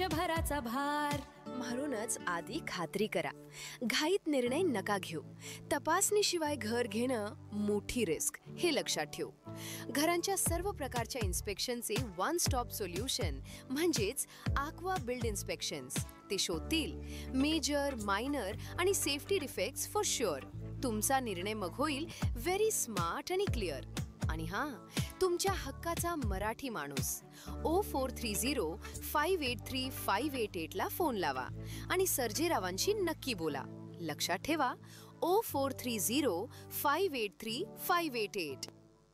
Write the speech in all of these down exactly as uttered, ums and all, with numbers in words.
भराचा भार. म्हणूनच आधी खात्री करा, घाईत निर्णय नका घेऊ. तपासणीशिवाय घर घेणं मोठी रिस्क, हे लक्षात ठेवू. घरांच्या सर्व प्रकारच्या इन्स्पेक्शनचे वन स्टॉप सोल्युशन म्हणजेच आक्वा बिल्ड इन्स्पेक्शन्स. ते शोधतील मेजर, मायनर आणि सेफ्टी डिफेक्ट्स फॉर शुअर. तुमचा निर्णय मग होईल व्हेरी स्मार्ट आणि क्लिअर. आणि हां, तुमच्या हक्काचा मराठी माणूस O four three zero five eight three five eight eight ला फोन लावा आणि सर्जेरावांशी नक्की बोला. लक्षात ठेवा, O four three zero five eight three five eight eight.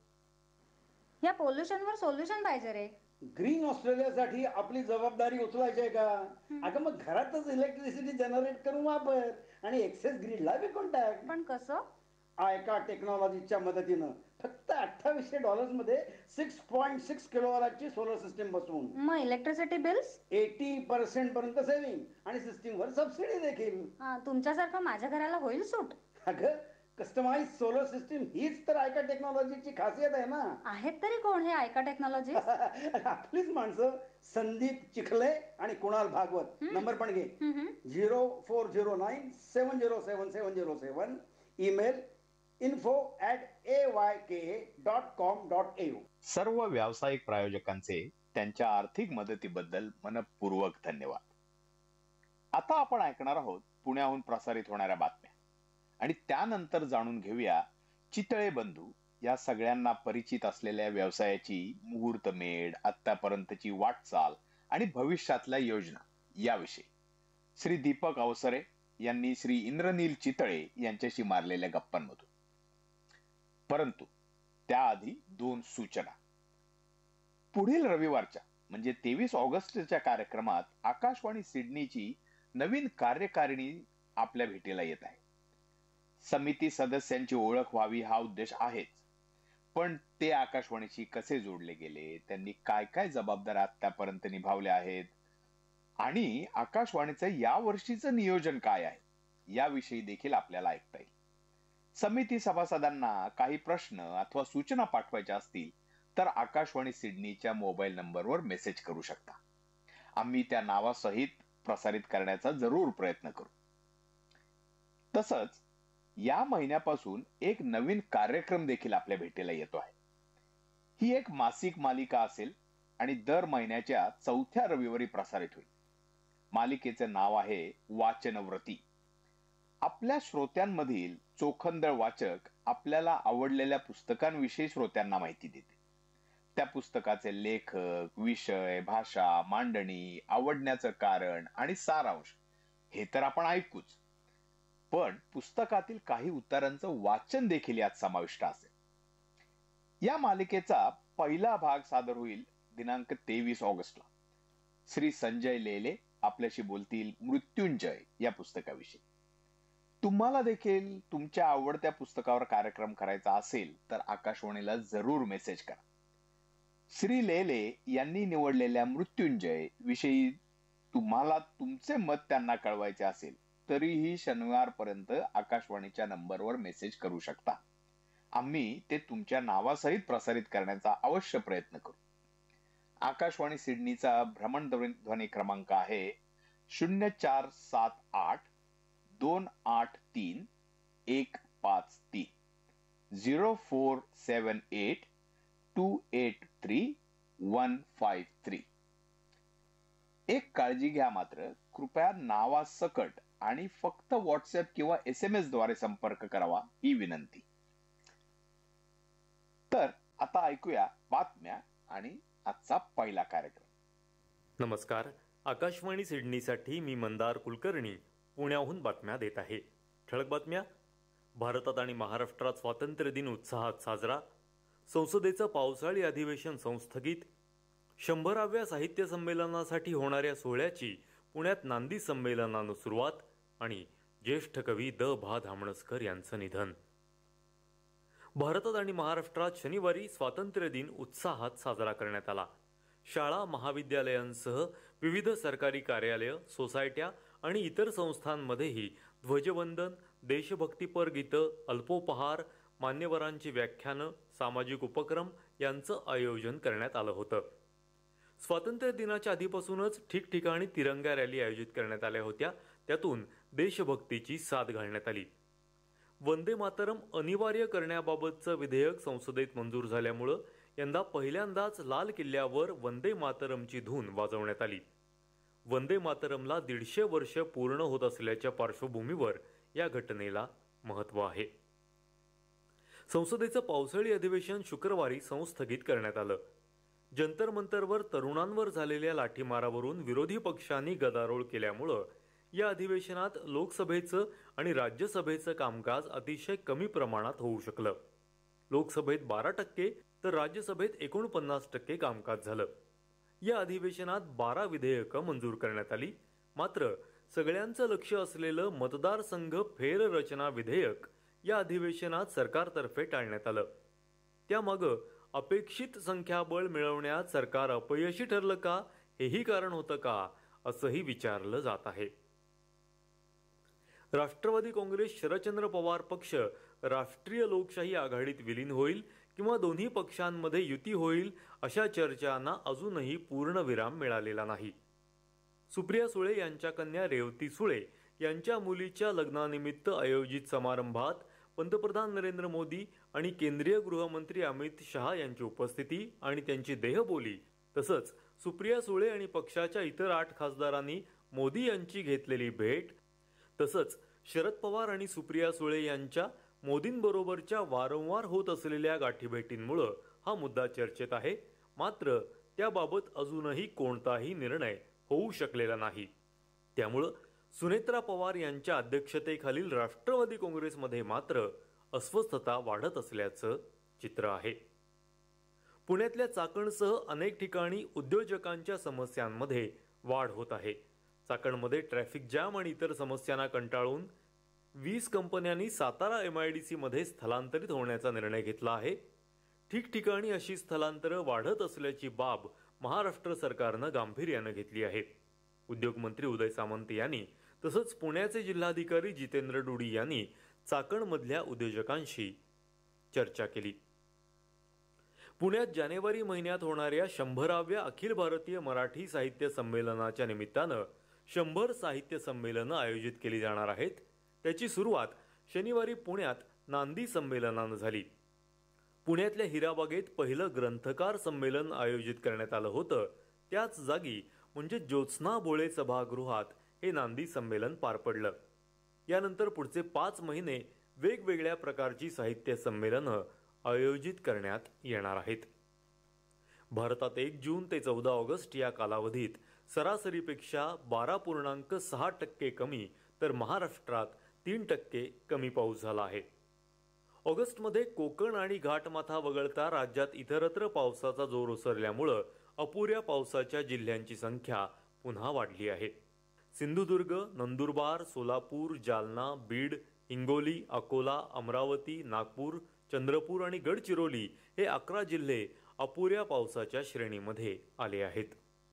या पोल्युशनवर सोल्युशन पाहिजे रे. ग्रीन ऑस्ट्रेलियासाठी आपली जबाबदारी उचलायची आहे का? अगं मग घरातच इलेक्ट्रिसिटी जनरेट करून वापर आणि एक्सेस ग्रीडला विकून टाक. पण कसं? आयका टेक्नॉलॉजीच्या मदतीनं फक्त अठ्ठावीसशे डॉलर्स मध्ये six point six किलोवॅटची solar system बसवून मग इलेक्ट्रिसिटी बिल्स एटी पर्सेंट पर्यंत सेव्हिंग आणि सिस्टीमवर सबसिडी देखील. तुमच्यासारखं माझ्या घराला होईल सूट. अगं कस्टमाइज सोलर सिस्टीम हीच तर आयका टेक्नॉलॉजीची खासियत आहे ना. आहेत तरी कोण हे आयका टेक्नॉलॉजी? आपलीच माणसं, संदीप चिखले आणि कुणाल भागवत. नंबर पण घे, zero four zero nine seven zero seven seven zero seven. Email info at A Y K dot com dot A you. सर्व व्यावसायिक प्रायोजकांचे त्यांच्या आर्थिक मदतीबद्दल मनपूर्वक धन्यवाद. आता आपण ऐकणार आहोत पुण्याहून प्रसारित होणाऱ्या बातम्या आणि त्यानंतर जाणून घेऊया चितळे बंधू या सगळ्यांना परिचित असलेल्या व्यवसायाची मुहूर्तमेढ, आतापर्यंतची वाटचाल आणि भविष्यातल्या योजना याविषयी श्री दीपक अवसरे यांनी श्री इंद्रनील चितळे यांच्याशी मारलेल्या गप्पांमधून. परंतु त्याआधी दोन सूचना. पुढील रविवारच्या म्हणजे तेवीस ऑगस्टच्या कार्यक्रमात आकाशवाणी सिडनीची नवीन कार्यकारिणी आपल्या भेटीला येत आहे. समिती सदस्यांची ओळख व्हावी हा उद्देश आहेच, पण ते आकाशवाणीशी कसे जोडले गेले, त्यांनी काय काय जबाबदाऱ्या आतापर्यंत निभावल्या आहेत आणि आकाशवाणीचं या वर्षीचं नियोजन काय आहे याविषयी देखील आपल्याला ऐकता येईल. समिती सभासदांना काही प्रश्न अथवा सूचना पाठवायच्या असतील तर आकाशवाणी सिडनीच्या मोबाईल नंबरवर मेसेज करू शकता. आम्ही त्या नावासहित प्रसारित करण्याचा जरूर प्रयत्न करू. तसंच या महिन्यापासून एक नवीन कार्यक्रम देखील आपल्या भेटीला येतो आहे. ही एक मासिक मालिका असेल आणि दर महिन्याच्या चौथ्या रविवारी प्रसारित होईल. मालिकेचे नाव आहे वाचनव्रती. आपल्या श्रोत्यांमधील चोखंदळ वाचक आपल्याला आवडलेल्या पुस्तकांविषयी श्रोत्यांना माहिती देते. त्या पुस्तकाचे लेखक, विषय, भाषा, मांडणी, आवडण्याचं कारण आणि सारांश हे तर आपण ऐकूच, पण पुस्तकातील काही उत्तरांचं वाचन देखील यात समाविष्ट असेल. या मालिकेचा पहिला भाग सादर होईल दिनांक तेवीस ऑगस्टला. श्री संजय लेले आपल्याशी बोलतील मृत्युंजय या पुस्तकाविषयी. तुम्हाला देखील तुमच्या आवडत्या पुस्तकावर कार्यक्रम करायचा असेल तर आकाशवाणीला जरूर मेसेज करा. श्री लेले यांनी निवडलेल्या मृत्युंजय विषयी तुम्हाला तुमचे मत त्यांना कळवायचे असेल तरीही शनिवारपर्यंत आकाशवाणीच्या नंबरवर मेसेज करू शकता. आम्ही ते तुमच्या नावासहित प्रसारित करण्याचा अवश्य प्रयत्न करू. आकाशवाणी सिडनीचा भ्रमणध्वनी क्रमांक आहे शून्य चार सात आठ दोन आठ तीन एक पाच तीन zero four seven eight to eight three one five three. एक काळजी घ्या मात्र, कृपया नावासकट आणि फक्त व्हॉट्सअप किंवा एस एम एस द्वारे संपर्क करावा ही विनंती. तर आता ऐकूया बातम्या आणि आजचा पहिला कार्यक्रम. नमस्कार. आकाशवाणी सिडनीसाठी मी मंदार कुलकर्णी पुण्याहून बातम्या देत आहे. ठळक बातम्या. भारतात आणि महाराष्ट्रात स्वातंत्र्य दिन उत्साहात साजरा. संसदेचं पावसाळी अधिवेशन संस्थगित. शंभराव्या साहित्य संमेलनासाठी होणाऱ्या सोहळ्याची पुण्यात नांदी संमेलनानं सुरुवात. आणि ज्येष्ठ कवी द भा धामणसकर यांचं निधन. भारतात आणि महाराष्ट्रात शनिवारी स्वातंत्र्य दिन उत्साहात साजरा करण्यात आला. शाळा, महाविद्यालयांसह विविध सरकारी कार्यालय, सोसायट्या आणि इतर संस्थांमध्येही ध्वजवंदन, देशभक्तीपर गीतं, अल्पोपहार, मान्यवरांची व्याख्यानं, सामाजिक उपक्रम यांचं आयोजन करण्यात आलं होतं. स्वातंत्र्य दिनाच्या आधीपासूनच ठिकठिकाणी तिरंगा रॅली आयोजित करण्यात आल्या होत्या. त्यातून देशभक्तीची साद घालण्यात आली. वंदे मातरम अनिवार्य करण्याबाबतचं विधेयक संसदेत मंजूर झाल्यामुळं यंदा पहिल्यांदाच लाल किल्ल्यावर वंदे मातरमची धून वाजवण्यात आली. वंदे मातरमला दीडशे वर्ष पूर्ण होत असल्याच्या पार्श्वभूमीवर या घटनेला महत्त्व आहे. संसदेचं पावसाळी अधिवेशन शुक्रवारी संस्थगित करण्यात आलं. जंतर मंतरवर तरुणांवर झालेल्या लाठीमारावरून विरोधी पक्षांनी गदारोळ केल्यामुळं या अधिवेशनात लोकसभेचं आणि राज्यसभेचं कामकाज अतिशय कमी प्रमाणात होऊ शकलं. लोकसभेत बारा टक्के तर राज्यसभेत एकोणपन्नास टक्के कामकाज झालं. या अधिवेशनात बारा विधेयकं मंजूर करण्यात आली. मात्र सगळ्यांचं लक्ष असलेलं मतदारसंघ फेररचना विधेयक या अधिवेशनात सरकारतर्फे टाळण्यात आलं. त्यामागं अपेक्षित संख्याबळ मिळवण्यात सरकार अपयशी ठरलं का, हेही कारण होतं का, असंही विचारलं जात आहे. राष्ट्रवादी काँग्रेस शरदचंद्र पवार पक्ष राष्ट्रीय लोकशाही आघाडीत विलीन होईल किंवा दोन्ही पक्षांमध्ये युती होईल अशा चर्चांना अजूनही पूर्ण विराम मिळालेला नाही. सुप्रिया सुळे यांच्या कन्या रेवती सुळे यांच्या मुलीच्या लग्नानिमित्त आयोजित समारंभात पंतप्रधान नरेंद्र मोदी आणि केंद्रीय गृहमंत्री अमित शहा यांची उपस्थिती आणि त्यांची देहबोली, तसंच सुप्रिया सुळे आणि पक्षाच्या इतर आठ खासदारांनी मोदी यांची घेतलेली भेट, तसंच शरद पवार आणि सुप्रिया सुळे यांच्या मोदींबरोबरच्या वारंवार होत असलेल्या गाठीभेटींमुळे हा मुद्दा चर्चेत आहे. मात्र त्याबाबत अजूनही कोणताही निर्णय होऊ शकलेला नाही. त्यामुळं सुनेत्रा पवार यांच्या अध्यक्षतेखालील राष्ट्रवादी काँग्रेसमध्ये मात्र अस्वस्थता वाढत असल्याचं चित्र आहे. पुण्यातल्या चाकणसह अनेक ठिकाणी उद्योजकांच्या समस्यांमध्ये वाढ होत आहे. चाकणमध्ये ट्रॅफिक जॅम आणि इतर समस्यांना कंटाळून वीस कंपन्यांनी सातारा एमआयडीसी मध्ये स्थलांतरित होण्याचा निर्णय घेतला आहे. ठिकठिकाणी अशी स्थलांतरं वाढत असल्याची बाब महाराष्ट्र सरकारनं गांभीर्यानं घेतली आहे. उद्योगमंत्री उदय सामंत यांनी तसंच पुण्याचे जिल्हाधिकारी जितेंद्र डुडी यांनी चाकणमधल्या उद्योजकांशी चर्चा केली. पुण्यात जानेवारी महिन्यात होणाऱ्या शंभराव्या अखिल भारतीय मराठी साहित्य संमेलनाच्या निमित्तानं शंभर साहित्य संमेलनं आयोजित केली जाणार आहेत. त्याची सुरुवात शनिवारी पुण्यात नांदी संमेलनानं झाली. पुण्यातल्या हिराबागेत पहिलं ग्रंथकार संमेलन आयोजित करण्यात आलं होतं. त्याच जागी म्हणजे ज्योत्स्ना बोळे सभागृहात हे नांदी संमेलन पार पडलं. यानंतर पुढचे पाच महिने वेगवेगळ्या प्रकारची साहित्य संमेलनं आयोजित करण्यात येणार आहेत. भारतात एक जून ते चौदा ऑगस्ट या कालावधीत सरासरीपेक्षा बारा पूर्णांक सहा टक्के कमी तर महाराष्ट्रात तीन टक्के कमी पाऊस झाला आहे. ऑगस्टमध्ये कोकण आणि घाटमाथा वगळता राज्यात इतरत्र पावसाचा जोर ओसरल्यामुळं अपुऱ्या पावसाच्या जिल्ह्यांची संख्या पुन्हा वाढली आहे. सिंधुदुर्ग, नंदुरबार, सोलापूर, जालना, बीड, हिंगोली, अकोला, अमरावती, नागपूर, चंद्रपूर आणि गडचिरोली हे अकरा जिल्हे अपुऱ्या पावसाच्या श्रेणीमध्ये आले आहेत.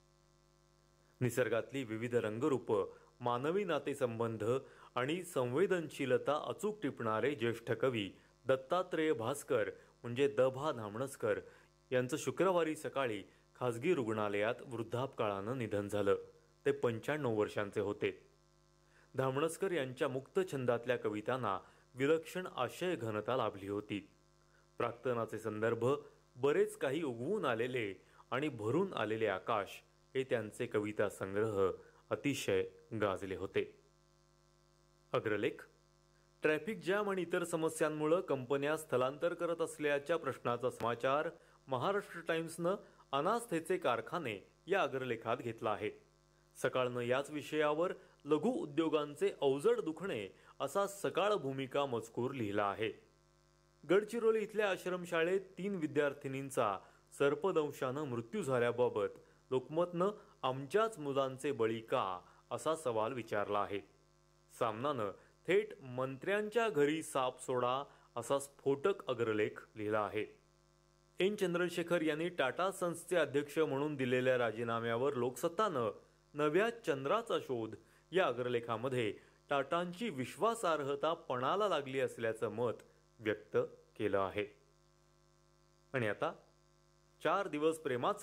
निसर्गातली विविध रंगरूपं, मानवी नातेसंबंध आणि संवेदनशीलता अचूक टिपणारे ज्येष्ठ कवी दत्तात्रेय भास्कर म्हणजे द भा धामणसकर यांचं शुक्रवारी सकाळी खासगी रुग्णालयात वृद्धापकाळानं निधन झालं. ते पंच्याण्णव वर्षांचे होते. धामणसकर यांच्या मुक्त छंदातल्या कवितांना विलक्षण आशय घनता लाभली होती. प्राक्तनाचे संदर्भ, बरेच काही उगवून आलेले आणि भरून आलेले आकाश हे त्यांचे कविता संग्रह अतिशय गाजले होते. अग्रलेख, ट्रॅफिक जॅम आणि इतर समस्यांमुळे कंपन्या स्थलांतर करत असल्याच्या प्रश्नाचा समाचार महाराष्ट्र टाइम्सनं अनास्थेचे कारखाने या अग्रलेखात घेतला आहे. सकाळनं याच विषयावर लघु उद्योगांचे अवजड दुखणे असा सकाळ भूमिका मजकूर लिहिला आहे. गडचिरोली इथल्या आश्रमशाळेत तीन विद्यार्थिनींचा सर्पदंशानं मृत्यू झाल्याबाबत लोकमतनं आमच्याच मुलांचे बळी का असा सवाल विचारला आहे. सामनानं थेट मंत्र्यांच्या घरी साप सोडा असा स्फोटक अग्रलेख लिहिला आहे. एन चंद्रशेखर यांनी टाटा सन्सचे अध्यक्ष म्हणून दिलेल्या राजीनाम्यावर लोकसत्तानं नव्या चंद्राचा शोध या अग्रलेखामध्ये टाटांची विश्वासार्हता पणाला लागली असल्याचं मत व्यक्त केलं आहे. आणि आता चार दिवस प्रेमाचे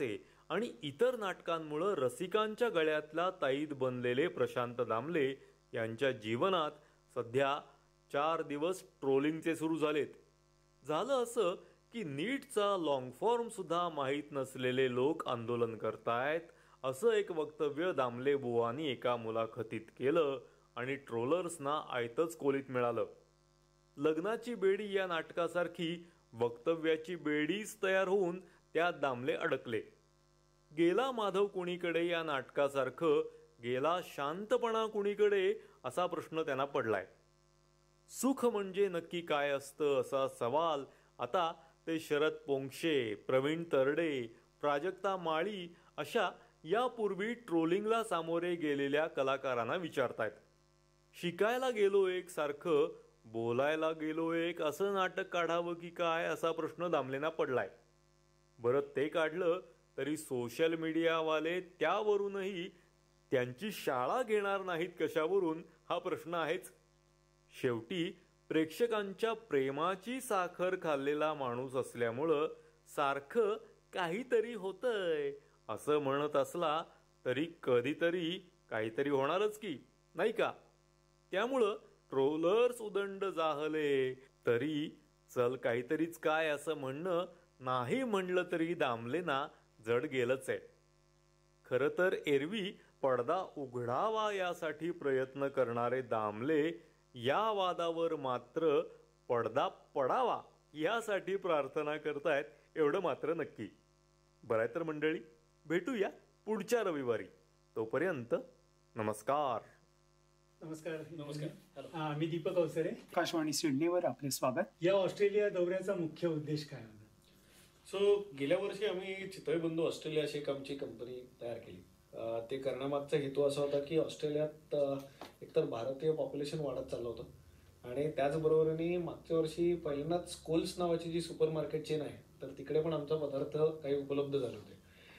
आणि इतर नाटकांमुळे रसिकांच्या गळ्यातला ताईत बनलेले प्रशांत दामले यांच्या जीवनात सध्या चार दिवस ट्रोलिंगचे सुरू झालेत. झालं असं की नीटचा लॉंग फॉर्म सुद्धा माहीत नसलेले लोक आंदोलन करतायत असं एक वक्तव्य दामले बुवानी एका मुलाखतीत केलं आणि ट्रोलर्सना आयतच कोलीत मिळालं. लग्नाची बेडी या नाटकासारखी वक्तव्याची बेडीच तयार होऊन त्यात दामले अडकले. गेला माधव कुणीकडे या नाटकासारखं गेला शांतपणा कुणीकडे असा प्रश्न त्यांना पडलाय. सुख म्हणजे नक्की काय असतं असा सवाल आता ते शरद पोंक्षे, प्रवीण तरडे, प्राजक्ता माळी अशा यापूर्वी ट्रोलिंगला सामोरे गेलेल्या कलाकारांना विचारतायत. शिकायला गेलो एक सारखं बोलायला गेलो एक असं नाटक काढावं की काय असा प्रश्न दामलेंना पडलाय. बरं ते काढलं तरी सोशल मीडियावाले त्यावरूनही त्यांची शाळा घेणार नाहीत कशावरून हा प्रश्न आहेच. शेवटी प्रेक्षकांच्या प्रेमाची साखर खाल्लेला माणूस असल्यामुळं सारखं काहीतरी होतंय असं म्हणत असला तरी कधीतरी काहीतरी होणारच की, नाही का? त्यामुळं ट्रोलर्स उदंड जाहले तरी चल काहीतरीच काय असं म्हणणं नाही म्हणलं तरी दामलेंना जड गेलंच आहे. खरं तर एरवी पडदा उघडावा यासाठी प्रयत्न करणारे दामले या वादावर मात्र पडदा पडावा यासाठी प्रार्थना करतायत एवढं मात्र नक्की. बरं तर मंडळी, भेटूया पुढच्या रविवारी. तोपर्यंत नमस्कार. नमस्कार. नमस्कार. हा, मी दीपक अवसरे, आकाशवाणी सिडनीवर आपले स्वागत. या ऑस्ट्रेलिया दौऱ्याचा मुख्य उद्देश काय होता? सो गेल्या वर्षी आम्ही चितळबंधू ऑस्ट्रेलिया अशी एक आमची कंपनी तयार केली. ते करण्यामागचा हेतू असा होता की ऑस्ट्रेलियात एकतर भारतीय पॉप्युलेशन वाढत चाललं होतं आणि त्याचबरोबरीने मागच्या वर्षी पहिल्यांदाच कोल्स नावाची जी सुपर मार्केट चेन आहे तर तिकडे पण आमचा पदार्थ काही उपलब्ध झाले होते.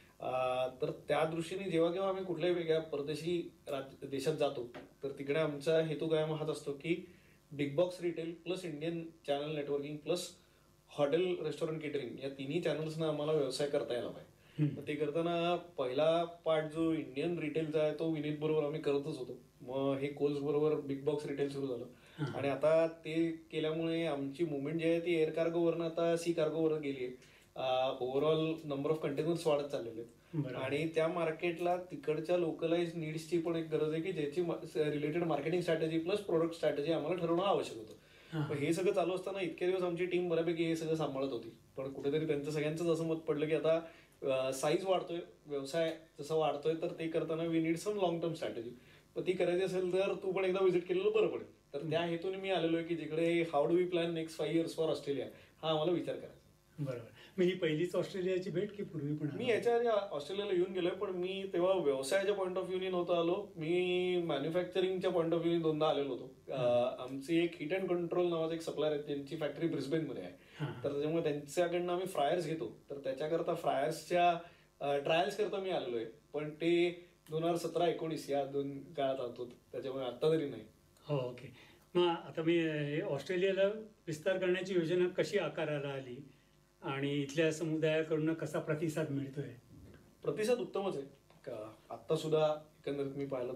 तर त्या दृष्टीने जेव्हा केव्हा आम्ही कुठल्याही वेगळ्या परदेशी राज्य देशात जातो तर तिकडे आमचा हेतू कायम हाच असतो की big box retail plus Indian channel networking plus hotel restaurant catering या तिन्ही चॅनल्सना आम्हाला व्यवसाय करता यायला पाहिजे. ते करताना पहिला पार्ट जो इंडियन रिटेलचा आहे तो विनीत बरोबर आम्ही करतच होतो. मग हे कोल्स बरोबर बिग बॉक्स रिटेल सुरू झालं आणि आता ते केल्यामुळे आमची मुवमेंट जी आहे ती एअर कार्गोवरनं आता सी कार्गोवर गेली आहे. ओव्हरऑल नंबर ऑफ कंटेनर्स वाढत चाललेले आहेत आणि त्या मार्केटला तिकडच्या लोकलाइज नीड्सची पण एक गरज आहे की ज्याची related marketing strategy plus product strategy आम्हाला ठरवणं आवश्यक होतं. हे सगळं चालू असताना इतके दिवस आमची टीम बऱ्यापैकी हे सगळं सांभाळत होती, पण कुठेतरी त्यांचं सगळ्यांचंच असं मत पडलं की आता साईज वाढतोय, व्यवसाय जसं वाढतोय तर ते करताना we need some long term strategy. पण ती करायची असेल तर तू पण एकदा व्हिजिट केलेलं बरं पडेल. तर त्या हेतूने मी आलेलो आहे की जिकडे how do we plan next five years for Australia हा आम्हाला विचार करायचा. बरोबर. मग ही पहिलीच ऑस्ट्रेलियाची भेट की पूर्वी पण? मी याच्या आधी ऑस्ट्रेलियाला येऊन गेलोय पण मी तेव्हा व्यवसायाच्या पॉईंट ऑफ व्ह्यूने नव्हतं आलो, मी मॅन्युफॅक्चरिंगच्या पॉईंट ऑफ व्ह्यूने दोनदा आलेलो होतो. आमची एक हिट अँड कंट्रोल नावाचं एक सप्लायर आहे त्यांची फॅक्टरी ब्रिस्बेन मध्ये आहे. तर त्याच्यामुळे त्यांच्याकडनं आम्ही फ्रायर्स घेतो तर त्याच्याकरता फ्रायर्सच्या ट्रायल्स करता मी आलेलो आहे. पण ते दोन हजार सतरा एकोणीस या दोन काळात आलतो त्याच्यामुळे आता तरी नाही. हो, ओके. मग आता मी ऑस्ट्रेलियाला विस्तार करण्याची योजना कशी आकाराला आली आणि इथल्या समुदायाकडून कसा प्रतिसाद मिळतोय? प्रतिसाद उत्तमच आहे. आत्ता सुद्धा एकंदरीत मी पाहिलं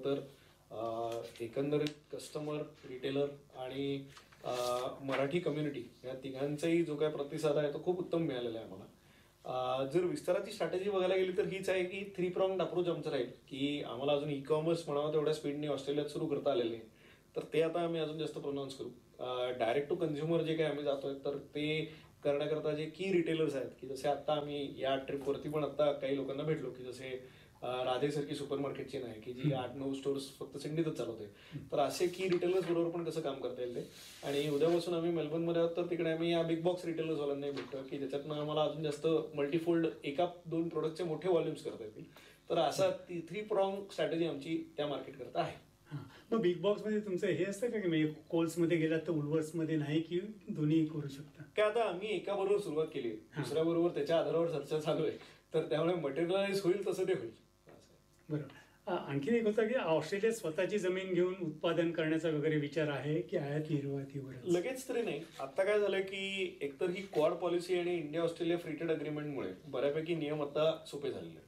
तर एकंदरीत कस्टमर, रिटेलर आणि मराठी कम्युनिटी या तिघांचाही जो काय प्रतिसाद आहे तो खूप उत्तम मिळालेला आहे आम्हाला. जर विस्ताराची स्ट्रॅटेजी बघायला गेली तर हीच आहे की थ्री प्रॉंग्ड अप्रोच आमचं राहील की आम्हाला अजून ई कॉमर्स म्हणावं तेवढ्या स्पीडने ऑस्ट्रेलियात सुरू करता आलेले आहे तर ते आता आम्ही अजून जास्त प्रोनाऊन्स करू. डायरेक्ट टू कन्झ्युमर जे काही आम्ही जातोय तर ते करण्याकरता जे की रिटेलर्स आहेत की जसे आता आम्ही या ट्रिपवरती पण आता काही लोकांना भेटलो की जसे राधेसारखी सुपर मार्केट चेन आहे की जी आठ नऊ स्टोर्स फक्त सिडनीतच चालवते. तर असे की रिटेलर्स बरोबर पण कसं काम करता येईल ते. आणि उद्यापासून आम्ही मेलबर्नमध्ये आहोत तर तिकडे आम्ही या बिग बॉक्स रिटेलर्स वाल्यांनाही भेटतो की ज्याच्यातनं आम्हाला अजून जास्त मल्टीफोल्ड एका दोन प्रोडक्टचे मोठे व्हॉल्युम्स करता येतील. तर असा ती थ्री प्रॉंग स्ट्रॅटेजी आमची त्या मार्केट करता आहे. मग बिग बॉक्स मध्ये तुमचं हे असतं का की म्हणजे कोल्स मध्ये गेलात तर उल्वर्स मध्ये नाही की दोन्ही करू शकता? काय आता आम्ही एका बरोबर सुरुवात केली, दुसऱ्या बरोबर त्याच्या आधारावर चर्चा चालू आहे तर त्यामुळे मटेरियलाइज होईल तसं ते होईल. बरोबर. आणखीन एक होता की ऑस्ट्रेलियात स्वतःची जमीन घेऊन उत्पादन करण्याचा वगैरे विचार आहे की आयात निर्यातीवर? लगेच तरी नाही. आता काय झालं की एकतर ही क्वाड पॉलिसी आणि इंडिया ऑस्ट्रेलिया फ्री ट्रेड अग्रीमेंटमुळे बऱ्यापैकी नियम आता सोपे झालेले आहेत.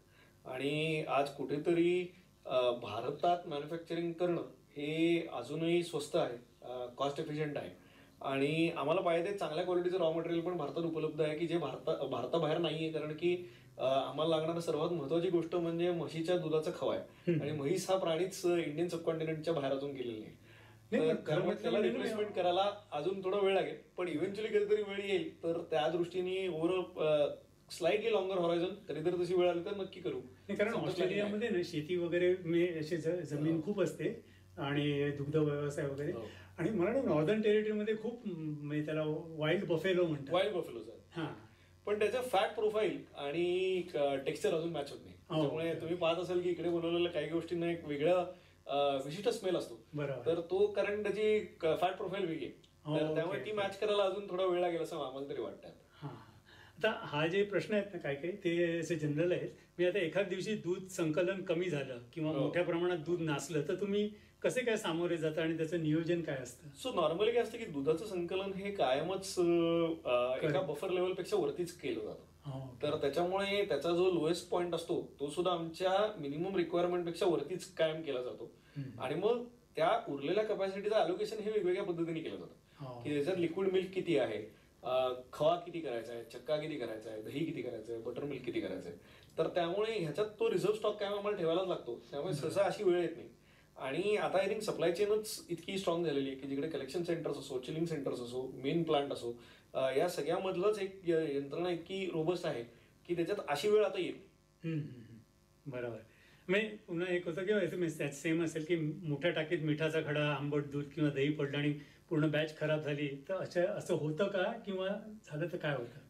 आणि आज कुठेतरी अं, भारतात मॅन्युफॅक्चरिंग करणं हे अजूनही स्वस्त आहे, कॉस्ट एफिशियंट आहे आणि आम्हाला पाहिजे ते चांगल्या क्वालिटीचं रॉ मटेरियल पण भारतात उपलब्ध आहे की जे भारता भारताबाहेर नाही आहे. कारण की अं, आम्हाला लागणारी सर्वात महत्वाची गोष्ट म्हणजे म्हशीच्या दुधाचा खवा आहे आणि म्हैस हा प्राणीच इंडियन सबकॉन्टिनेंटच्या बाहेर अजून गेलेला नाही. नाही, तर पण खरं त्यामुळे म्हटलं त्याला म्हणजे रिप्लेसमेंट करायला अजून थोडा वेळ लागेल, पण इव्हेंच्युअली कधीतरी वेळ येईल. तर त्या दृष्टीने ओव्हर स्लाइटली लॉंगर हॉरायझन कधीतरी तशी वेळ आली तर नक्की करू. नाही, कारण ऑस्ट्रेलियामध्ये ना शेती वगैरे म्हणजे अशी ज- जमीन खूप असते आणि दुग्ध व्यवसाय वगैरे, हो. आणि मला वाटतं नॉर्दर्न टेरिटरीमध्ये खूप म्हणजे त्याला वाईल्ड बफेलो म्हणतात. वाईल्ड बफेलोज आहेत, हां, पण त्याचं फॅट प्रोफाईल आणि टेक्स्चर अजून मॅच होत नाही. हो. त्यामुळे तुम्ही पाहत असाल की इकडे बनवलेल्या काही गोष्टींना एक वेगळा अं, विशिष्ट स्मेल असतो. बरोबर. तर तो कारण त्याची फॅट प्रोफाईल वेगळी आहे. हो, तर ओके, त्यामुळे ती ओके. मॅच करायला अजून थोडा वेळ लागेल असं आम्हाला तरी वाटतं. हां, आता हा जे प्रश्न आहेत ना, काय काही ते असे जनरल आहेत. मी आता एखाद दिवशी दूध संकलन कमी झालं किंवा हो. मोठ्या प्रमाणात दूध नासलं तर तुम्ही कसे काय सामोरे जाता आणि त्याचं नियोजन काय असतं? सो नॉर्मली काय असतं की दुधाचं संकलन हे कायमच अं, एका Correct. बफर लेवलपेक्षा वरतीच केलं जातं. हो, तर त्याच्यामुळे त्याचा जो लोएस्ट पॉईंट असतो तो सुद्धा आमच्या मिनिमम रिक्वायरमेंट पेक्षा वरतीच कायम केला जातो. हम्म. आणि मग त्या उरलेल्या कपॅसिटीचं अलोकेशन हे वेगवेगळ्या पद्धतीने केलं जातं हो. की त्याच्यात लिक्विड मिल्क किती आहे, अं, खवा किती करायचा आहे, चक्का किती करायचा आहे, दही किती करायचं आहे, बटर मिल्क किती करायचं आहे. तर त्यामुळे ह्याच्यात तो रिझर्व्ह स्टॉक कायम आम्हाला ठेवायलाच लागतो. त्यामुळे सहसा अशी वेळ येत नाही. आणि आता आय थिंक सप्लाय चेनच इतकी स्ट्रॉंग झालेली आहे की जिकडे कलेक्शन सेंटर्स असो, चिलिंग सेंटर्स असो, मेन प्लांट असो, अं, या सगळ्यामधलंच एक य- यंत्रणा इतकी रोबस्ट आहे की त्याच्यात अशी वेळ आता येईल. हम्म, हम्म, हम्म. बरोबर. म्हणजे पुन्हा एक होतं किंवा त्यात सेम असेल की मोठ्या टाकीत मिठाचा खडा, आंबट दूध किंवा दही पडलं आणि पूर्ण बॅच खराब झाली तर असं असं होतं का, किंवा झालं तर काय होतं?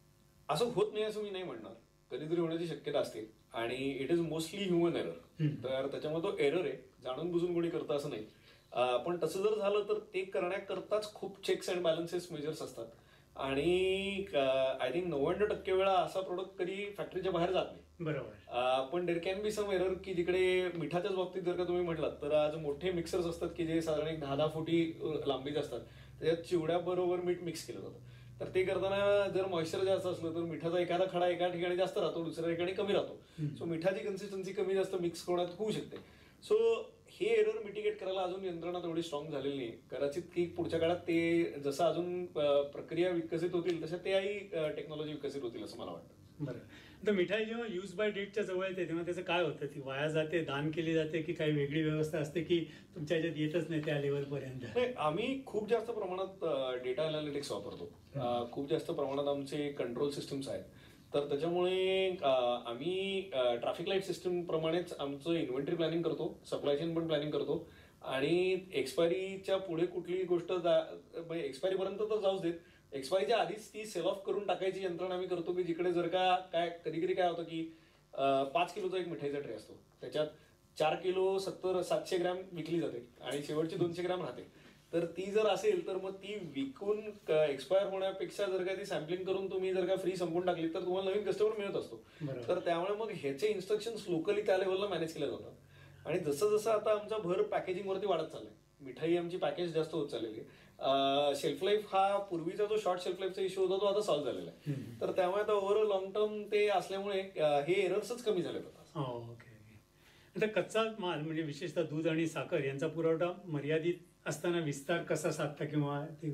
असं होत नाही असं मी नाही म्हणणार, कधीतरी होण्याची शक्यता असते आणि it is mostly human error. हम्म. तर त्याच्यामुळे तो एरर आहे, जाणून बुजून कोणी करतं असं नाही. अं, पण तसं जर झालं तर ते करण्याकरताच खूप चेक्स अँड बॅलन्सेस मेजर्स असतात आणि आय थिंक नव्याण्णव टक्के वेळा असा प्रोडक्ट कधी फॅक्टरीच्या बाहेर जात नाही. बरोबर. अं, पण देर कॅन बी सम एरर की जिकडे मिठाच्याच बाबतीत जर का तुम्ही म्हटलात तर आज मोठे मिक्सर्स असतात की जे साधारण एक दहा दहा फुटी अं, लांबीचे असतात, त्याच्यात चिवड्याबरोबर मीठ मिक्स केलं जातं. तर ते करताना जर मॉइश्चर जास्त असलं तर मिठाचा एखादा खडा एका ठिकाणी जास्त राहतो, दुसऱ्या ठिकाणी कमी राहतो. सो मिठाची कन्सिस्टन्सी कमी जास्त मिक्स होण्यात होऊ शकते. सो हे एरर मिटिगेट करायला अजून यंत्रणा तेवढी स्ट्रॉंग झालेली नाही. कदाचित की पुढच्या काळात ते जसं अजून अं, प्रक्रिया विकसित होतील तशा त्याही टेक्नॉलॉजी विकसित होतील असं मला वाटतं. बरं. आता मिठाई जेव्हा यूज बाय डेटच्या जवळ येते तेव्हा त्याचं काय होतं? ती वाया जाते, दान केली जाते, की काही वेगळी व्यवस्था असते की तुमच्या ह्याच्यात येतच नाही त्या लेवलपर्यंत? नाही, आम्ही खूप जास्त प्रमाणात डेटा अनालिटिक्स वापरतो. अं, खूप जास्त प्रमाणात आमचे कंट्रोल सिस्टम्स आहेत. तर त्याच्यामुळे अं, आम्ही ट्रॅफिक लाईट सिस्टम प्रमाणेच आमचं इन्व्हेंटरी प्लॅनिंग करतो, सप्लाय चेन पण प्लॅनिंग करतो आणि एक्सपायरीच्या पुढे कुठलीही गोष्ट एक्सपायरी पर्यंत तर जाऊच देत, एक्सपायरीच्या आधीच ती सेल ऑफ करून टाकायची यंत्रणा आम्ही करतो की जिकडे जर का काय कधी कधी काय होतं की अं, पाच किलोचा एक मिठाईचा ट्रे असतो, त्याच्यात चार किलो सत्तर सातशे ग्रॅम विकली जाते आणि शेवटची दोनशे ग्रॅम राहते. तर ती जर असेल तर मग ती विकून एक्सपायर होण्यापेक्षा जर का ती सॅम्पलिंग करून तुम्ही जर का फ्री संपवून टाकली तर तुम्हाला नवीन कस्टमर मिळत असतो. बरोबर. तर त्यामुळे मग ह्याचे इन्स्ट्रक्शन्स लोकली त्या लेवलला मॅनेज केल्या जातात आणि जसं जसं आता आमचा भर पॅकेजिंग वरती वाढत चाललाय, मिठाई आमची पॅकेज जास्त होत चाललेली आहे. शेल्फ लाईफ हा पूर्वीचा जो शॉर्ट शेल्फ लाईफचा इश्यू होता तो आता सॉल्व्ह झालेला आहे. हम्म. तर त्यामुळे आता ओव्हरऑल लॉंग टर्म ते असल्यामुळे अं, हे एरर्सच कमी झाले आता. हो, ओके. आता कच्चा माल म्हणजे विशेषतः दूध आणि साखर यांचा पुरवठा मर्यादित असताना विस्तार कसा साधता, किंवा ते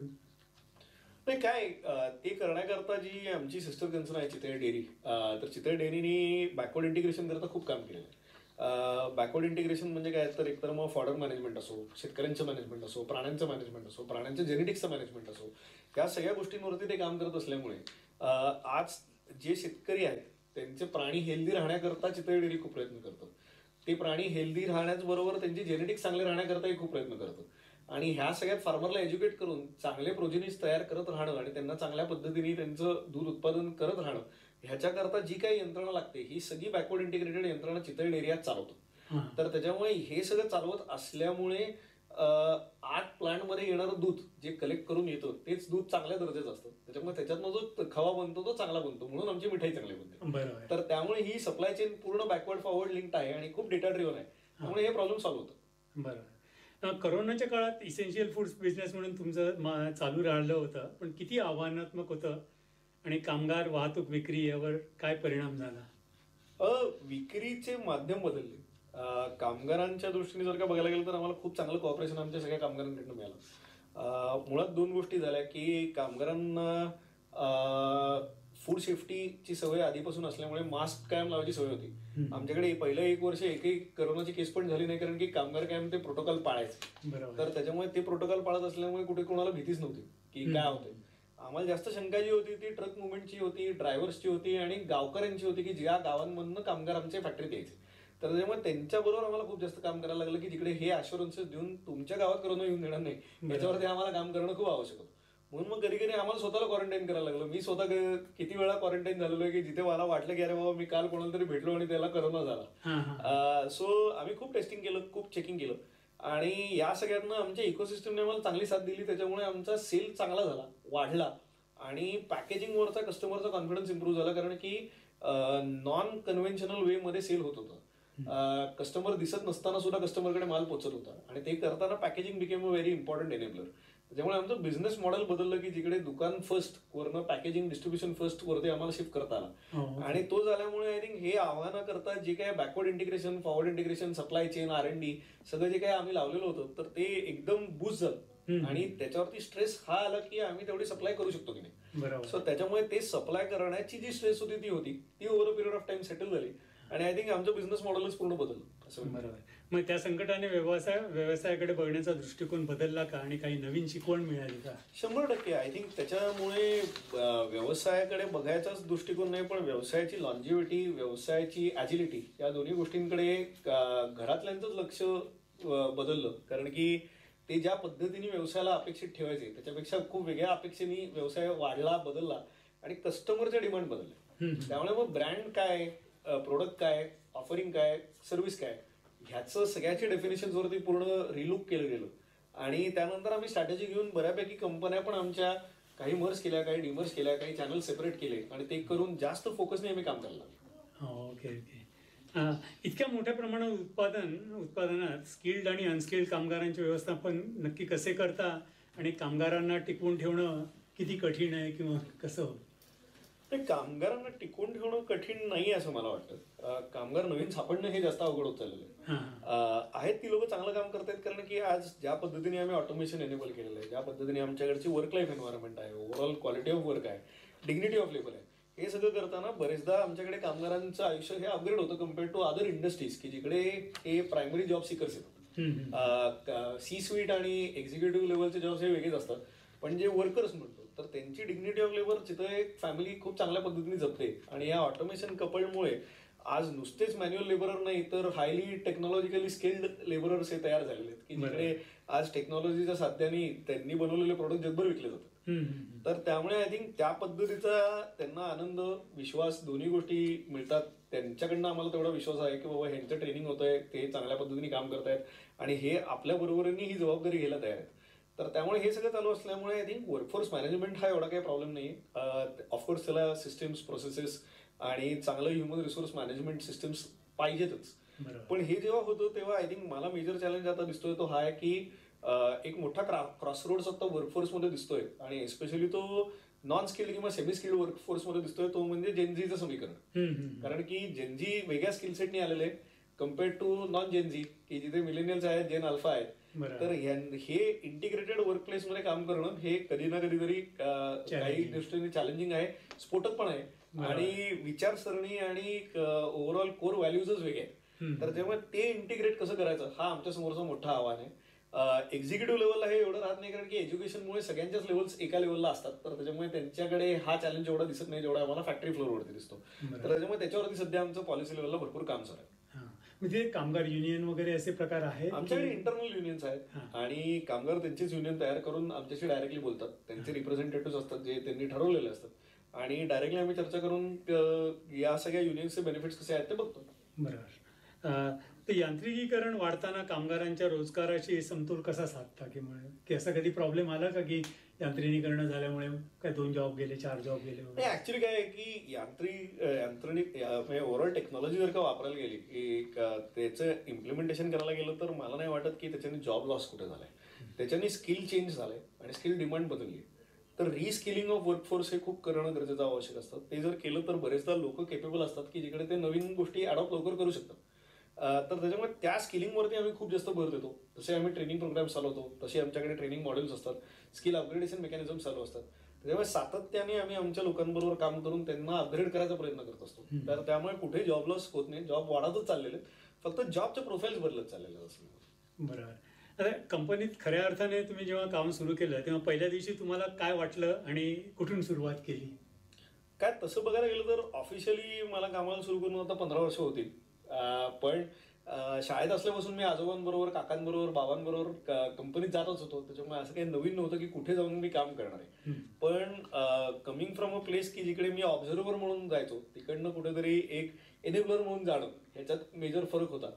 नाही काय अं, ते करण्याकरता जी आमची सिस्टर कन्सर्न आहे चितळे डेअरी, तर चितळे डेअरीने बॅकवर्ड इंटिग्रेशन करता खूप काम केलेलं आहे. बॅकवर्ड इंटिग्रेशन म्हणजे काय, तर एकतर मग फॉडर मॅनेजमेंट असो, शेतकऱ्यांचं मॅनेजमेंट असो, प्राण्यांचं मॅनेजमेंट असो, प्राण्यांच्या जेनेटिक्सचं मॅनेजमेंट असो, या सगळ्या गोष्टींवरती ते काम करत असल्यामुळे अं, आज जे शेतकरी आहेत त्यांचे प्राणी हेल्दी राहण्याकरता चितळे डेअरी खूप प्रयत्न करतात. ते प्राणी हेल्दी राहण्याचबरोबर त्यांचे जेनेटिक्स चांगले राहण्याकरताही खूप प्रयत्न करतात. आणि ह्या सगळ्यात फार्मरला एज्युकेट करून चांगले प्रोजेनिस तयार करत राहणं आणि त्यांना चांगल्या पद्धतीने त्यांचं दूध उत्पादन करत राहणं, ह्याच्याकरता जी काही यंत्रणा लागते ही सगळी बॅकवर्ड इंटिग्रेटेड यंत्रणा चितळे डेअरी आज चालवतो. हां. तर त्याच्यामुळे हे सगळं चालवत असल्यामुळे अं, आठ प्लांटमध्ये येणारं दूध जे कलेक्ट करून येतं तेच दूध चांगल्या दर्जाचं असतं. त्याच्यामुळे त्याच्यातनं जो खवा बनतो तो चांगला बनतो, म्हणून आमची मिठाई चांगली बनते. बरोबर. तर त्यामुळे ही सप्लाय चेन पूर्ण बॅकवर्ड फॉरवर्ड लिंक्ड आहे आणि खूप डेटा ड्रिव्हन आहे. त्यामुळे हे प्रॉब्लेम सॉल्व्ह होतं. बरोबर. अं, करोनाच्या काळात इसेन्शियल फूड्स बिझनेस म्हणून तुमचं मा- चालू राहिलं होतं, पण किती आव्हानात्मक होतं आणि कामगार, वाहतूक, विक्री यावर काय परिणाम झाला? विक्रीचे माध्यम बदलले. अं, कामगारांच्या दृष्टीने जर का बघायला गेलं तर आम्हाला खूप चांगलं कॉपरेशन आमच्या सगळ्या कामगारांकडनं मिळालं. अं, मुळात दोन गोष्टी झाल्या की कामगारांना फूड सेफ्टीची सवय आधीपासून असल्यामुळे मास्क कायम लावायची सवय होती. आमच्याकडे पहिलं एक वर्ष एकही करोनाची केस पण झाली नाही, कारण की कामगार कायम ते प्रोटोकॉल पाळायचे. तर त्याच्यामुळे ते प्रोटोकॉल पाळत असल्यामुळे कुठे कोणाला भीतीच नव्हती की काय होतंय. आम्हाला जास्त शंका जी होती ती ट्रक मुवमेंटची होती, ड्रायव्हर्सची होती आणि गावकऱ्यांची होती की ज्या गावांमधनं कामगार आमच्या फॅक्टरीत यायचे. तर त्याच्यामुळे त्यांच्याबरोबर आम्हाला खूप जास्त काम करायला लागलं की जिकडे हे अश्युरन्सेस देऊन तुमच्या गावात करोना येऊन देणार नाही याच्यावरती आम्हाला काम करणं खूप आवश्यक होतं. म्हणून मग कधी कधी आम्हाला स्वतःला क्वारंटाईन करायला लागलं. मी स्वतः किती वेळा क्वारंटाईन झालेलो आहे की जिथे मला वाटलं की अरे बाबा मी काल कोणाला तरी भेटलो आणि त्याला करोना झाला. सो आम्ही खूप टेस्टिंग केलं, खूप चेकिंग केलं आणि या सगळ्यांना आमच्या इकोसिस्टमने आम्हाला चांगली साथ दिली. त्याच्यामुळे आमचा सेल चांगला झाला, वाढला आणि पॅकेजिंगवरचा कस्टमरचा कॉन्फिडन्स इम्प्रूव्ह झाला, कारण की नॉन कन्व्हेन्शनल वे मध्ये सेल होत होतं. कस्टमर दिसत नसताना सुद्धा कस्टमरकडे माल पोहोचत होता आणि ते करताना packaging became a very important enabler. त्याच्यामुळे आमचं बिझनेस मॉडेल बदललं की जिकडे दुकान फर्स्ट वरनं पॅकेजिंग डिस्ट्रीब्युशन फर्स्ट वरती आम्हाला शिफ्ट करता आला. आणि तो झाल्यामुळे आय थिंक हे आव्हानं करता जे काय backward integration, forward integration, supply chain, R N D सगळं जे काही आम्ही लावलेलं होतं तर ते एकदम बूस्ट झालं आणि त्याच्यावरती स्ट्रेस हा आला की आम्ही तेवढी सप्लाय करू शकतो की नाही. सो त्याच्यामुळे ते सप्लाय करण्याची जी स्ट्रेस होती ती होती ती over a period of time settle झाली आणि आय थिंक आमचं बिझनेस मॉडेलच पूर्ण बदललं. बरोबर. मग त्या संकटाने व्यवसाय व्यवसायाकडे बघण्याचा दृष्टिकोन बदलला का आणि काही नवीन शिकवण मिळाली का? शंभर टक्के. आय थिंक त्याच्यामुळे व्यवसायाकडे बघायचाच दृष्टिकोन नाही पण व्यवसायाची लॉन्जिव्हिटी, व्यवसायाची ॲजिलिटी या दोन्ही गोष्टींकडे घरातल्यांचंच लक्ष बदललं. कारण की ते ज्या पद्धतीने व्यवसायाला अपेक्षित ठेवायचे त्याच्यापेक्षा खूप वेगळ्या अपेक्षेने व्यवसाय वाढला, बदलला आणि कस्टमरच्या डिमांड बदलल्या. त्यामुळे मग ब्रँड काय, प्रोडक्ट काय, ऑफरिंग काय, सर्व्हिस काय ह्याचं सगळ्याच्या डेफिनेशन्स वरती पूर्ण रिलुक केलं गेलं आणि त्यानंतर आम्ही स्ट्रॅटेजी घेऊन बऱ्यापैकी कंपन्या पण आमच्या काही मर्ज केल्या, काही डिमर्ज केल्या, काही चॅनल सेपरेट केले आणि ते करून जास्त फोकसने आम्ही काम करायला लागलो. Okay okay. इतक्या मोठ्या प्रमाणात उत्पादन उत्पादनात स्किल्ड आणि अनस्किल्ड कामगारांचे व्यवस्थापन नक्की कसे करता आणि कामगारांना टिकवून ठेवणं किती कठीण आहे किंवा कसं होतं? कामगारांना टिकवून ठेवणं कठीण नाही असं मला वाटतं. कामगार नवीन सापडणं हे जास्त अवघड होत चाललेलं आहे. आहेत ती लोक चांगलं काम करतात कारण की आज ज्या पद्धतीने आम्ही ऑटोमेशन एनेबल केलेलं आहे, ज्या पद्धतीने आमच्याकडची वर्क लाईफ एन्व्हायरमेंट आहे, ओव्हरऑल क्वालिटी ऑफ वर्क आहे, डिग्निटी ऑफ लेबर आहे, हे सगळं करताना बरेचदा आमच्याकडे कामगारांचं आयुष्य हे अपग्रेड होतं कम्पेअर टू अदर इंडस्ट्रीज की जिकडे हे प्रायमरी जॉब सिकर्स येतात. सी स्वीट आणि एक्झिक्युटिव्ह लेवलचे जॉब्स हे वेगळेच असतात पण जे वर्कर्स म्हणतो तर त्यांची डिग्निटी ऑफ लेबर तिथं एक फॅमिली खूप चांगल्या पद्धतीने जपते आणि या ऑटोमेशन कपलमुळे आज नुसतेच मॅन्युअल लेबरर नाही तर हायली टेक्नॉलॉजिकली स्किल्ड लेबरर्स हे तयार झालेले आहेत की जिकडे आज टेक्नॉलॉजीच्या साध्याने त्यांनी बनवलेले प्रोडक्ट जगभर विकले जातात. तर त्यामुळे आय थिंक त्या पद्धतीचा त्यांना आनंद, विश्वास दोन्ही गोष्टी मिळतात. त्यांच्याकडनं आम्हाला तेवढा विश्वास आहे की बाबा ह्यांचं ट्रेनिंग होत आहे, ते चांगल्या पद्धतीने काम करतायत आणि हे आपल्या बरोबरीने ही जबाबदारी घ्यायला तयार आहेत. तर त्यामुळे हे सगळं चालू असल्यामुळे आय थिंक वर्कफोर्स मॅनेजमेंट हा एवढा काही प्रॉब्लेम नाही. ऑफकोर्स त्याला सिस्टम्स, प्रोसेसेस आणि चांगलं ह्युमन रिसोर्स मॅनेजमेंट सिस्टम्स पाहिजेतच. पण हे जेव्हा होतं तेव्हा आय थिंक मला मेजर चॅलेंज आता दिसतोय तो हा आहे की एक मोठा क्रॉस रोड्स आता वर्कफोर्समध्ये दिसतोय आणि एस्पेशली तो नॉन स्किल्ड किंवा सेमी स्किल्ड वर्कफोर्समध्ये दिसतोय तो म्हणजे जेनझीचं समीकरण. कारण की जेनझी वेगळ्या स्किल सेटनी आलेले कम्पेअर्ड टू नॉन जेनझी की जिथे मिलेनियल्स आहेत, जेन अल्फा आहेत. तर हे इंटिग्रेटेड वर्क प्लेस मध्ये काम करणं हे कधी ना कधी तरी काही दृष्टीने चॅलेंजिंग आहे, स्फोटक पण आहे आणि विचारसरणी आणि ओव्हरऑल कोर व्हॅल्यूजच वेगळे आहेत. तर त्यामुळे ते इंटिग्रेट कसं करायचं हा आमच्या समोरचा मोठा आव्हान आहे. एक्झिक्युटिव्ह लेवलला हे एवढं राहत नाही कारण की एज्युकेशनमुळे सगळ्यांच्याच लेवल्स एका लेवलला असतात तर त्याच्यामुळे त्यांच्याकडे हा चॅलेंज एवढा दिसत नाही जेवढा आम्हाला फॅक्टरी फ्लोअरवरती दिसतो. तर त्याच्यामुळे त्याच्यावरती सध्या आमचं पॉलिसी लेवलला भरपूर काम चालू आहे. म्हणजे कामगार युनियन वगैरे असे प्रकार आहेत? आमच्याकडे इंटरनल युनियन्स आहेत आणि कामगार त्यांचीच युनियन तयार करून आमच्याशी डायरेक्टली बोलतात. त्यांचे रिप्रेझेंटेटिव्ह असतात जे त्यांनी ठरवलेले असतात आणि डायरेक्टली आम्ही चर्चा करून या सगळ्या युनियन्सचे बेनिफिट्स कसे आहेत ते बघतो. बरोबर. तर यांत्रिकीकरण वाढताना कामगारांच्या रोजगाराशी समतोल कसा साधता की असा कधी प्रॉब्लेम आला का की यांत्रिकीकरण झाल्यामुळे काय दोन जॉब गेले, चार जॉब गेले? ऍक्च्युली काय आहे की यांत्रिक यांत्रिक म्हणजे ओव्हरऑल टेक्नॉलॉजी जर का वापरायला गेली की त्याचं इम्प्लिमेंटेशन करायला गेलं तर मला नाही वाटत की त्याच्याने जॉब लॉस कुठे झालाय. त्याच्याने स्किल चेंज झालंय आणि स्किल डिमांड बदलली. तर रिस्किलिंग ऑफ वर्कफोर्स हे खूप करणं गरजेचं आवश्यक असतं. ते जर केलं तर बरेचदा लोक केपेबल असतात की जिकडे ते नवीन गोष्टी अडॉप्ट लवकर करू शकतात. तर त्याच्यामुळे त्या स्किलिंगवरती आम्ही खूप जास्त भर देतो. तसे आम्ही ट्रेनिंग प्रोग्राम चालवतो, तसे आमच्याकडे ट्रेनिंग मॉडेल्स असतात, स्किल अपग्रेडेशन मेकॅनिझम चालू असतात. त्याच्यामुळे सातत्याने आम्ही आमच्या लोकांबरोबर काम करून त्यांना अपग्रेड करायचा प्रयत्न करत असतो. तर त्यामुळे कुठे जॉब लॉस होत नाही, जॉब वाढतच चाललेले आहेत, फक्त जॉबचे प्रोफाईल्स बदलत चाललेले असतात. बरोबर. आता कंपनीत खऱ्या अर्थाने तुम्ही जेव्हा काम सुरू केलं तेव्हा पहिल्या दिवशी तुम्हाला काय वाटलं आणि कुठून सुरुवात केली? काय तसं बघायला गेलं तर ऑफिशियली मला कामाला सुरू करून आता पंधरा वर्ष होतील. पण शाळेत असल्यापासून मी आजोबांबरोबर, काकांबरोबर, बाबांबरोबर कंपनीत जातच होतो. त्याच्यामुळे असं काही नवीन नव्हतं की कुठे जाऊन मी काम करणार आहे. पण कमिंग फ्रॉम अ प्लेस की जिकडे मी ऑब्झर्व्हर म्हणून जायचो, तिकडनं कुठेतरी एक एनेबलर म्हणून जाणं, ह्याच्यात मेजर फरक होता.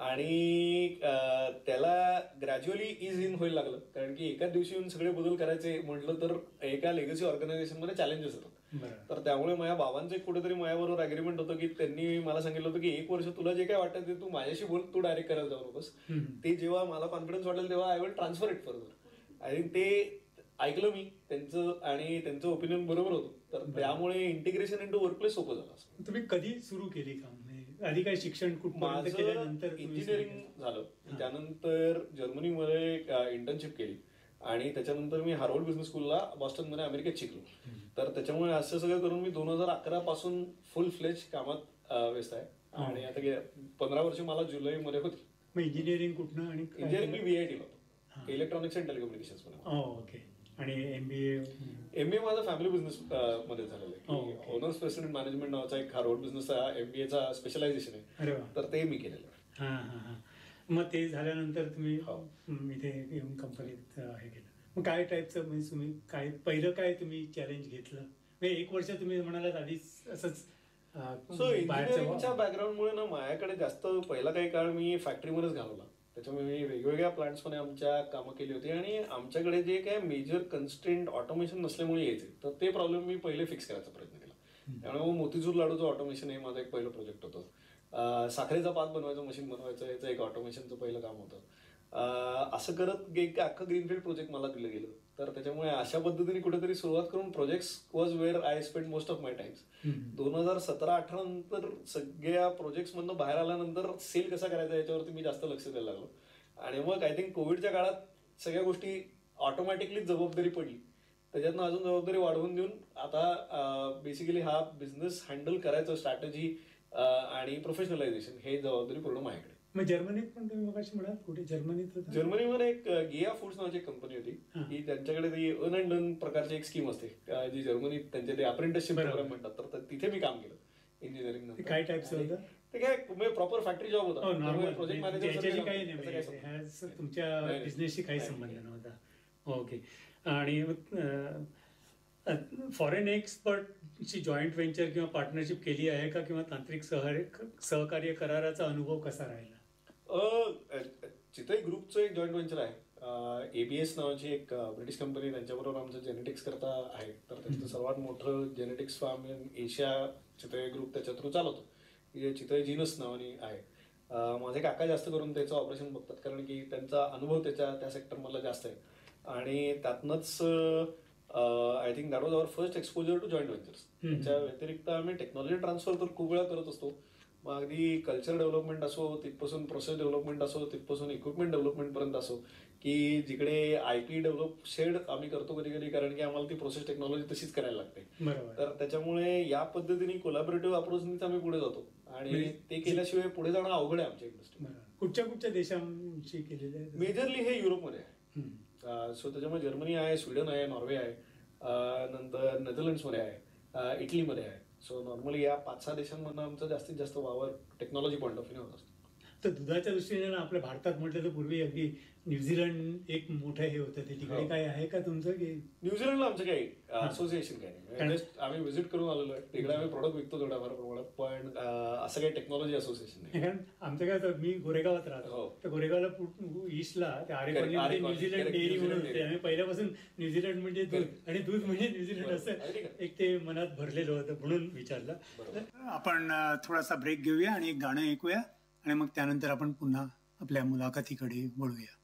आणि त्याला ग्रॅज्युअली इज इन व्हायला लागलं, कारण की एकाच दिवशी येऊन सगळे बदल करायचे म्हटलं तर एका लेगसी ऑर्गनायझेशनमध्ये चॅलेंजेस होतात. तर त्यामुळे माझ्या बाबांचं एक कुठेतरी माझ्याबरोबर अग्रीमेंट होतं की त्यांनी मला सांगितलं होतं की एक वर्ष तुला जे काय वाटतं ते तू माझ्याशी बोल, तू डायरेक्ट करायला जाऊ नकोस. ते जेव्हा मला कॉन्फिडन्स वाटेल तेव्हा I will transfer it further. I think ते ऐकलं मी त्यांचं, आणि त्यांचं ओपिनियन बरोबर होतं. तर त्यामुळे इंटिग्रेशन इंटू वर्कप्लेस सोपं झालं. तुम्ही कधी सुरू केली काम? आधी काय शिक्षण कुठपर्यंत केल्यानंतर? इंजिनिअरिंग झालं, त्यानंतर जर्मनीमध्ये इंटर्नशिप केली आणि त्याच्यानंतर मी हार्वर्ड बिझनेस स्कूलला बॉस्टनमध्ये अमेरिकेत शिकलो. तर त्याच्यामुळे असं सगळं करून मी दोन हजार अकरा पासून फुल फ्लेज कामात व्यस्त आहे. आणि आता पंधरा वर्ष मला जुलैमध्ये होती. मग इंजिनिअरिंग कुठनं? आणि इंजिनिअरिंग मी व्हीआयटीला होतो, इलेक्ट्रॉनिक्स अँड टेलिकम्युनिकेशन्स मध्ये. ओके. आणि एमबीए? एमबीए माझा फॅमिली बिझनेस मध्ये झालेलं आहे. ओनर्स प्रेसिडेंट मॅनेजमेंट नावाचा एक हार्वर्ड बिझनेसचा एमबीएचा स्पेशलायझेशन आहे. तर ते मी केलेलं आहे. हां हां हां. मग ते झाल्यानंतर तुम्ही इथे येऊन कंपनीत हे केलं. मग काय टाईपचं, म्हणजे तुम्ही काय पहिलं काय तुम्ही चॅलेंज घेतलं? म्हणजे एक वर्ष तुम्ही म्हणालात आधीच असंच. सो इंजिनिअरिंगच्या बॅकग्राऊंडमुळे ना माझ्याकडे जास्त पहिला काही काळ मी फॅक्टरीमध्येच घालवला. त्याच्यामुळे मी वेगवेगळ्या प्लांट्समध्ये आमच्या कामं केली होती आणि आमच्याकडे जे काय मेजर कन्स्ट्रेंट ऑटोमेशन नसल्यामुळे यायचे, तर ते प्रॉब्लेम मी पहिले फिक्स करायचा प्रयत्न केला. त्यामुळे मोतीचूर लाडूचं ऑटोमेशन हे माझं एक पहिलं प्रोजेक्ट होतं. साखरेचा पाक बनवायचं मशीन बनवायचं, याचं एक ऑटोमेशनचं पहिलं काम होतं. असं करत एक अख्खं ग्रीनफील्ड प्रोजेक्ट मला दिलं गेलं. तर त्याच्यामुळे अशा पद्धतीने कुठेतरी सुरुवात करून projects was were I spend most of my times. दोन हजार सतरा अठरा नंतर सगळ्या प्रोजेक्ट्स मधनं बाहेर आल्यानंतर सेल कसा करायचा याच्यावरती मी जास्त लक्ष द्यायला लागलो. आणि मग आय थिंक कोविडच्या काळात सगळ्या गोष्टी ऑटोमॅटिकली जबाबदारी पडली, त्याच्यातनं अजून जबाबदारी वाढवून देऊन आता बेसिकली हा बिझनेस हँडल करायचं, स्ट्रॅटेजी आणि प्रोफेशनलायझेशन हे जबाबदारी पूर्ण माझ्याकडे. मग जर्मनीत पण तुम्ही मगाशी म्हणाल कुठे? जर्मनीत? जर्मनीमध्ये एक गिया फूड्स नावाची कंपनी होती की त्यांच्याकडे ती अन अँड डन प्रकारची एक स्कीम असते जी जर्मनीत त्यांचे ते अप्रेंटिसशिप प्रोग्राम म्हणतात. तर तिथे मी काम केलं इंजिनिअरिंग. काय टाईपचं होतं ते? काय प्रॉपर फॅक्टरी जॉब होता, प्रोजेक्ट मॅनेजर. काही तुमच्या बिझनेसशी काही संबंध नव्हता. ओके. आणि फॉरेन एक्सपर्टची जॉईंट व्हेंचर किंवा पार्टनरशिप केली आहे का, किंवा तांत्रिक सहकार्य कराराचा अनुभव कसा राहिला? चितई ग्रुपचं एक जॉईंट व्हेंचर आहे, एबीएस नावाची एक ब्रिटिश कंपनी, त्यांच्याबरोबर आमचं जेनेटिक्स करता आहे. तर त्यांचं सर्वात मोठं genetics form in Asia Chitai group त्याच्या थ्रू चालवतो, जे चितई जीनस नावाने आहे. माझे काका जास्त करून त्याचं ऑपरेशन बघतात, कारण की त्यांचा अनुभव त्याच्या त्या सेक्टरमधला जास्त आहे. आणि त्यातनंच I think that was our first exposure to joint ventures. त्याच्या व्यतिरिक्त आम्ही टेक्नॉलॉजी ट्रान्सफर तर खूप वेळा करत असतो. मग अगदी कल्चर डेव्हलपमेंट असो, तिथपासून प्रोसेस डेव्हलपमेंट असो, तिथपासून इक्विपमेंट डेव्हलपमेंट पर्यंत असो, की जिकडे आय पी डेव्हलप शेड आम्ही करतो कधी कधी, कारण की आम्हाला ती प्रोसेस टेक्नॉलॉजी तशीच करायला लागते. तर त्याच्यामुळे या पद्धतीने कोलॅबोरेटिव्ह अप्रोचनीच आम्ही पुढे जातो, आणि ते केल्याशिवाय पुढे जाणं अवघड आहे आमच्या इंडस्ट्री. कुठच्या कुठच्या देशांशी केलेले आहे? मेजरली हे युरोपमध्ये आहे. सो त्याच्यामुळे जर्मनी आहे, स्वीडन आहे, नॉर्वे आहे, नंतर नेदरलँड्समध्ये आहे, इटलीमध्ये आहे. सो नॉर्मली या पाच सहा देशांमधून आमचा जास्तीत जास्त वावर टेक्नॉलॉजी पॉईंट ऑफ व्ह्यू होत असतो. तर दुधाच्या दृष्टीने आपल्या भारतात म्हटलं तर पूर्वी अगदी न्यूझीलंड एक मोठं हे होतं, ते तिकडे काय आहे का तुमचं? की न्यूझीलंडला आमचं काही असोसिएशन काही नाही, जस्ट आम्ही व्हिजिट करून आलेलो आहे. तिकडे आम्ही प्रोडक्ट विकतो थोड्याफार प्रमाणात, पण असं काही टेक्नॉलॉजी असोसिएशन नाही. कारण आमचं काय होतं, मी गोरेगावात राहतो, तर गोरेगावला ईस्टला आरेपल्ली न्यूझीलंड डेअरी म्हणून होते. आम्ही पहिल्यापासून न्यूझीलंड म्हणजे दूध, आणि दूध म्हणजे न्यूझीलंड असं एक ते मनात भरलेलं होतं, म्हणून विचारलं. आपण थोडासा ब्रेक घेऊया आणि एक गाणं ऐकूया, आणि मग त्यानंतर आपण पुन्हा आपल्या मुलाखतीकडे वळूया.